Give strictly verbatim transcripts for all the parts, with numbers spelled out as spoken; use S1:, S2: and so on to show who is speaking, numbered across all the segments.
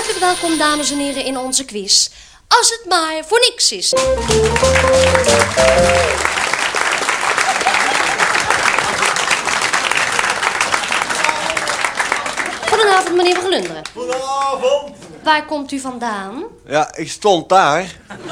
S1: Hartelijk welkom, dames en heren, in onze quiz. Als het maar voor niks is. Goedenavond, meneer Van Glunderen.
S2: Goedenavond.
S1: Waar komt u vandaan?
S2: Ja, ik stond daar.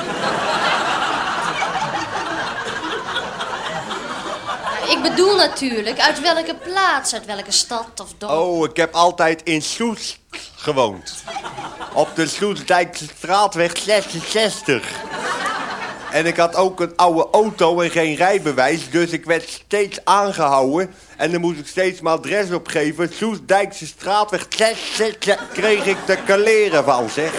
S1: Ik bedoel natuurlijk, uit welke plaats, uit welke stad of dorp?
S2: Oh, ik heb altijd in Soest gewoond. Op de Soestdijkse straatweg zesenzestig. En ik had ook een oude auto en geen rijbewijs, dus ik werd steeds aangehouden. En dan moest ik steeds mijn adres opgeven. Soestdijkse straatweg zesenzestig kreeg ik te kaleren van, zeg.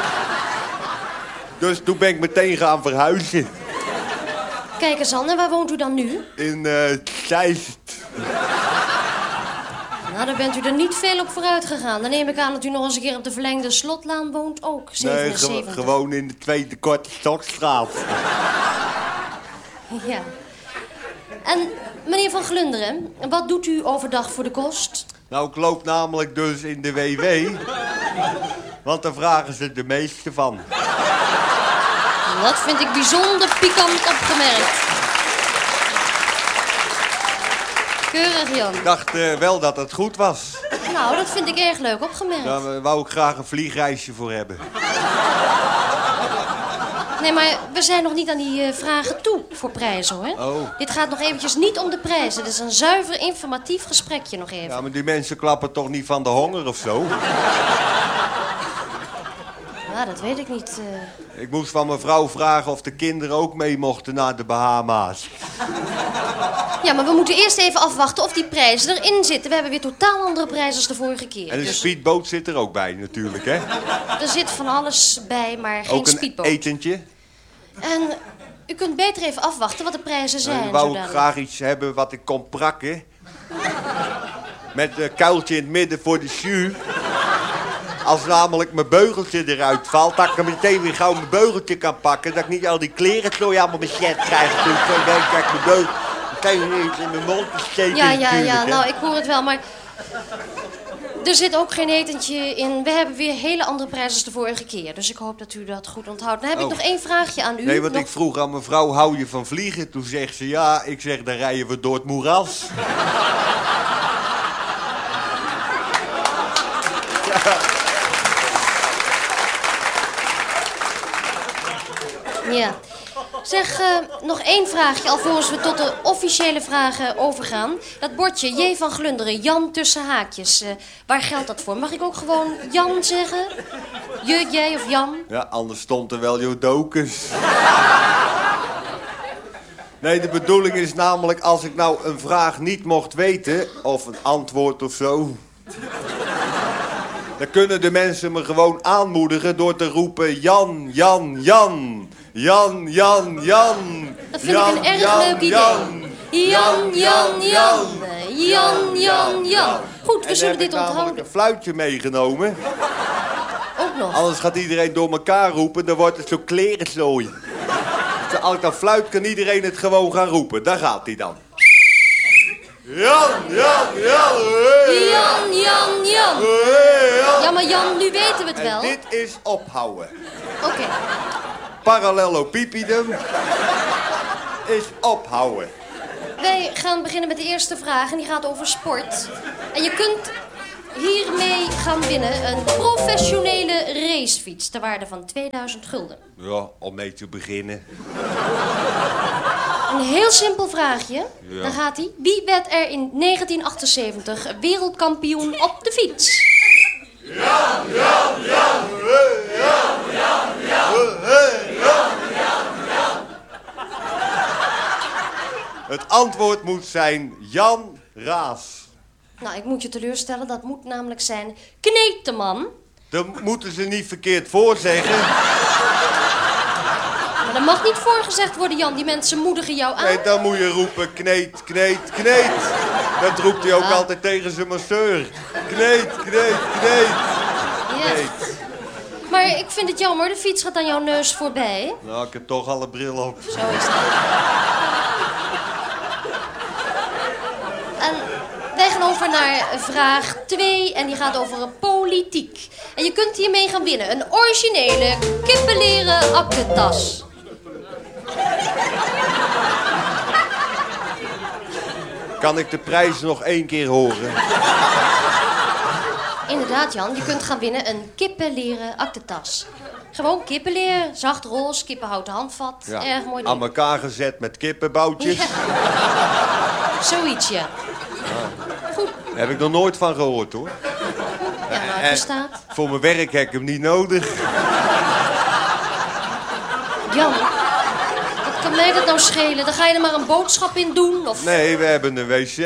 S2: Dus toen ben ik meteen gaan verhuizen.
S1: Kijk eens aan, en waar woont u dan nu?
S2: In uh, Zeist.
S1: Nou, daar bent u er niet veel op vooruit gegaan. Dan neem ik aan dat u nog eens een keer op de verlengde Slotlaan woont, ook zevenenzeventig.
S2: Nee, ge gewoon in de tweede korte stokstraat.
S1: Ja. En meneer Van Glunderen, wat doet u overdag voor de kost?
S2: Nou, ik loop namelijk dus in de W W. Want daar vragen ze de meeste van.
S1: Dat vind ik bijzonder pikant opgemerkt. Keurig, Jan.
S2: Ik dacht uh, wel dat het goed was.
S1: Nou, dat vind ik erg leuk opgemerkt.
S2: Daar wou ik graag een vliegreisje voor hebben.
S1: Nee, maar we zijn nog niet aan die uh, vragen toe voor prijzen, hoor.
S2: Oh.
S1: Dit gaat nog eventjes niet om de prijzen. Dit is een zuiver informatief gesprekje nog even.
S2: Ja, maar die mensen klappen toch niet van de honger of zo?
S1: Ja, dat weet ik niet. Uh...
S2: Ik moest van mijn vrouw vragen of de kinderen ook mee mochten naar de Bahama's.
S1: Ja, maar we moeten eerst even afwachten of die prijzen erin zitten. We hebben weer totaal andere prijzen als de vorige keer.
S2: En de
S1: dus...
S2: speedboot zit er ook bij natuurlijk, hè?
S1: Er zit van alles bij, maar geen
S2: ook een
S1: speedboot.
S2: etentje.
S1: En u kunt beter even afwachten wat de prijzen zijn.
S2: Dan wou ik
S1: zodanig.
S2: graag iets hebben wat ik kon prakken. Met een kuiltje in het midden voor de jus. Als namelijk mijn beugeltje eruit valt, dat ik hem meteen weer gauw mijn beugeltje kan pakken. Dat ik niet al die kleren zo allemaal besjet krijg. Toen ik denk dat ik mijn beugel meteen iets in mijn mond te steken.
S1: Ja, ja, ja,
S2: hè.
S1: nou, ik hoor het wel, maar... Er zit ook geen etentje in. We hebben weer hele andere prijzen als de vorige keer. Dus ik hoop dat u dat goed onthoudt. Dan heb
S2: Oh.
S1: ik nog één vraagje aan u.
S2: Nee, want
S1: nog...
S2: ik vroeg aan mevrouw, hou je van vliegen? Toen zegt ze, ja. Ik zeg, dan rijden we door het moeras.
S1: Ja. Zeg, uh, nog één vraagje, alvorens we tot de officiële vragen overgaan. Dat bordje, J. van Glunderen, Jan tussen haakjes. Uh, waar geldt dat voor? Mag ik ook gewoon Jan zeggen? Je, jij of Jan?
S2: Ja, anders stond er wel Jodokus. Nee, de bedoeling is namelijk, als ik nou een vraag niet mocht weten, of een antwoord of zo, dan kunnen de mensen me gewoon aanmoedigen door te roepen Jan, Jan, Jan. Jan, Jan, Jan.
S1: Dat vind
S2: Jan,
S1: ik een erg
S2: Jan,
S1: leuk idee.
S2: Jan.
S1: Jan, Jan, Jan. Jan, Jan, Jan. Goed, we
S2: en
S1: zullen
S2: heb
S1: dit
S2: ik namelijk
S1: onthouden.
S2: een fluitje meegenomen.
S1: Ook nog.
S2: Anders gaat iedereen door elkaar roepen, dan wordt het zo klerenzooi. Dus als ik dan fluit, kan iedereen het gewoon gaan roepen. Daar gaat hij dan. Jan, Jan, Jan. Hey.
S1: Jan, Jan, Jan.
S2: Hey, Jan.
S1: Ja, maar Jan, nu weten we het wel.
S2: En dit is ophouden.
S1: Oké.
S2: Parallelopipedum is ophouden.
S1: Wij gaan beginnen met de eerste vraag en die gaat over sport. En je kunt hiermee gaan winnen een professionele racefiets ter waarde van tweeduizend gulden.
S2: Ja, om mee te beginnen.
S1: Een heel simpel vraagje.
S2: Ja.
S1: Dan gaat hij. Wie werd er in negentien achtenzeventig wereldkampioen op de fiets?
S2: Jan, Jan, Jan. Jan, Jan, Jan. Jan, Jan, Jan. Het antwoord moet zijn Jan Raas.
S1: Nou, ik moet je teleurstellen. Dat moet namelijk zijn Kneteman.
S2: Dan moeten ze niet verkeerd voorzeggen.
S1: Maar dat mag niet voorgezegd worden, Jan. Die mensen moedigen jou aan.
S2: Nee, dan moet je roepen kneet, kneet, kneet. Dat roept hij ook
S1: Ah.
S2: altijd tegen zijn masseur. Kneet, kneet, kneet.
S1: Ja.
S2: Kneet.
S1: Maar ik vind het jammer. De fiets gaat aan jouw neus voorbij.
S2: Nou, ik heb toch al een bril op.
S1: Zo is het. En wij gaan over naar vraag twee. En die gaat over een politiek. En je kunt hiermee gaan winnen. Een originele kippenleren aktentas.
S2: Kan ik de prijs nog één keer horen?
S1: Inderdaad, Jan. Je kunt gaan winnen een kippenleren aktentas. Gewoon kippenleer, zacht roze, kippenhouten handvat.
S2: Ja,
S1: Erg mooi ding.
S2: aan elkaar gezet met kippenboutjes.
S1: Ja. Zoiets, ja. Goed.
S2: Daar heb ik nog nooit van gehoord, hoor.
S1: Ja, nou, het bestaat.
S2: Voor mijn werk heb ik hem niet nodig.
S1: Jan, wat kan mij dat nou schelen? Dan ga je er maar een boodschap in doen, of...
S2: Nee, we hebben een wc.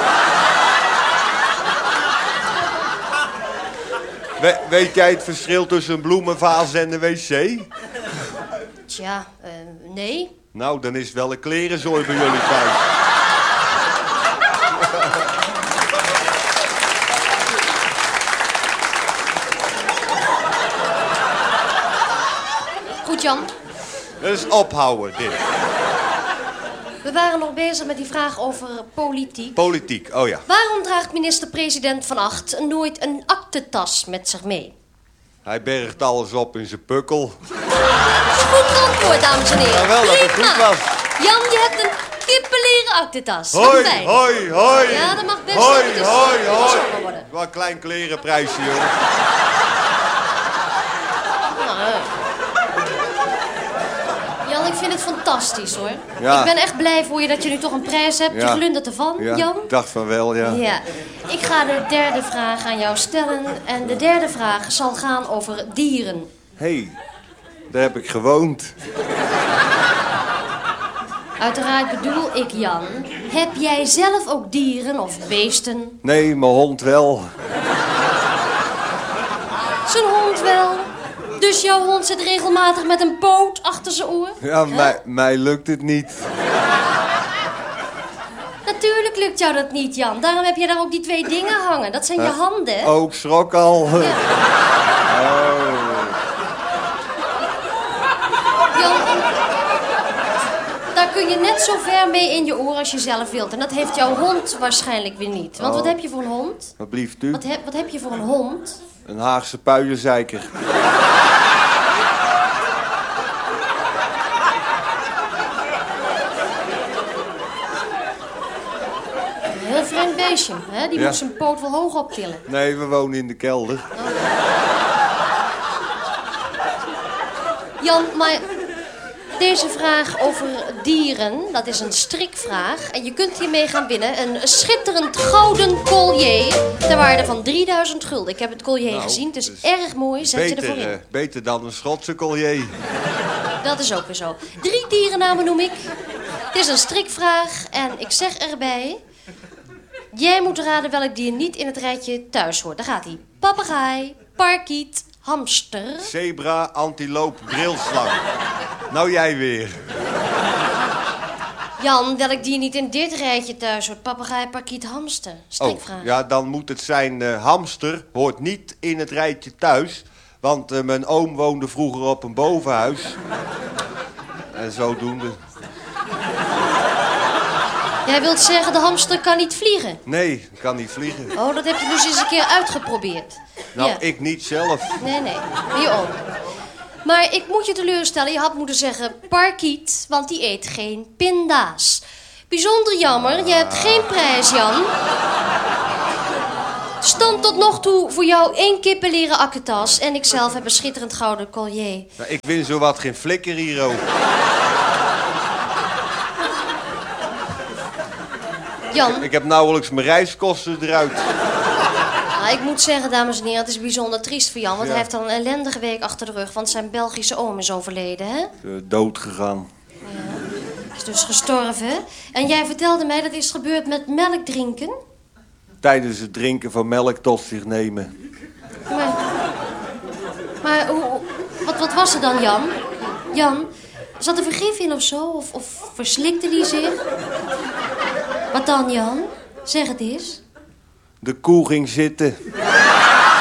S2: We, weet jij het verschil tussen een bloemenvaas en een wc?
S1: Tja, uh, nee.
S2: Nou, dan is het wel een klerenzooi bij jullie thuis.
S1: Goed, Jan.
S2: Dat is ophouden, dit.
S1: We waren nog bezig met die vraag over politiek.
S2: Politiek, oh ja.
S1: Waarom draagt minister-president Van Agt nooit een aktentas met zich mee?
S2: Hij bergt alles op in zijn pukkel.
S1: Goed antwoord, dames en heren.
S2: Nou wel, dat het
S1: Prima.
S2: goed was.
S1: Jan, je hebt een kippenleren aktentas. Wat
S2: Hoi,
S1: fijn.
S2: hoi, hoi.
S1: Ja, dat mag best
S2: Hoi,
S1: eventjes
S2: hoi, hoi.
S1: gezongen worden.
S2: Wat een klein klerenprijsje, joh.
S1: Jan, ik vind het fantastisch, hoor.
S2: Ja.
S1: Ik ben echt blij voor je dat je nu toch een prijs hebt. Je
S2: Ja.
S1: glundert ervan,
S2: Ja,
S1: Jan.
S2: ik dacht van wel, ja.
S1: Ja. Ik ga de derde vraag aan jou stellen. En de derde vraag zal gaan over dieren.
S2: Hé, hey, daar heb ik gewoond.
S1: Uiteraard bedoel ik, Jan. Heb jij zelf ook dieren of beesten?
S2: Nee, mijn hond wel.
S1: Zijn hond wel. Dus jouw hond zit regelmatig met een poot achter zijn oor?
S2: Ja,
S1: Hè?
S2: mij, mij lukt het niet.
S1: Natuurlijk lukt jou dat niet, Jan. Daarom heb je daar ook die twee dingen hangen. Dat zijn je handen.
S2: Oh, ik schrok al.
S1: Ja.
S2: Oh.
S1: Jan, daar kun je net zo ver mee in je oor als je zelf wilt. En dat heeft jouw hond waarschijnlijk weer niet. Want wat heb je voor een hond?
S2: Wat blieft u?
S1: Wat, heb, wat heb je voor een hond?
S2: Een Haagse puienzeiker.
S1: Een heel vreemd beestje, hè? Die
S2: Ja.
S1: moet zijn poot wel hoog optillen.
S2: Nee, we wonen in de kelder.
S1: Jan, maar deze vraag over dieren, dat is een strikvraag. En je kunt hiermee gaan winnen een schitterend gouden collier ter waarde van drieduizend gulden. Ik heb het collier
S2: Nou,
S1: gezien, het is
S2: dus
S1: erg mooi. Zet je
S2: Beter,
S1: ervoor in.
S2: eh, beter dan een Schotse collier.
S1: Dat is ook weer zo. Drie dierennamen noem ik. Het is een strikvraag en ik zeg erbij... Jij moet raden welk dier niet in het rijtje thuis hoort. Daar gaat hij. Papegaai, parkiet, hamster.
S2: Zebra, antiloop, brilslang. Nou jij weer.
S1: Jan, welk dier niet in dit rijtje thuis hoort? Papegaai, parkiet, hamster.
S2: Oh,
S1: Strikvraag.
S2: ja, dan moet het zijn eh, hamster. Hoort niet in het rijtje thuis. Want eh, mijn oom woonde vroeger op een bovenhuis. En zodoende.
S1: Jij wilt zeggen, de hamster kan niet vliegen?
S2: Nee, ik kan niet vliegen.
S1: Oh, dat heb je dus eens een keer uitgeprobeerd.
S2: Nou,
S1: Ja.
S2: ik niet zelf.
S1: Nee, nee. Je oom. Maar ik moet je teleurstellen, je had moeten zeggen parkiet, want die eet geen pinda's. Bijzonder jammer, je hebt geen prijs, Jan. Stand tot nog toe voor jou één kippenleren akkentas en ik zelf heb een schitterend gouden collier.
S2: Nou, ik win zowat geen flikker hier ook.
S1: Jan,
S2: Ik heb nauwelijks mijn reiskosten eruit.
S1: nou, ik moet zeggen, dames en heren, het is bijzonder triest voor Jan, want
S2: Ja.
S1: hij heeft al een ellendige week achter de rug, want zijn Belgische oom is overleden, hè?
S2: Uh, dood gegaan.
S1: Is dus gestorven. En jij vertelde mij dat is gebeurd met melk drinken.
S2: Tijdens het drinken van melk tot zich nemen.
S1: Maar, maar hoe, wat, wat was er dan, Jan? Jan, zat er vergif in of zo? Of, of verslikte die zich? Wat dan, Jan? Zeg het eens.
S2: De koe ging zitten.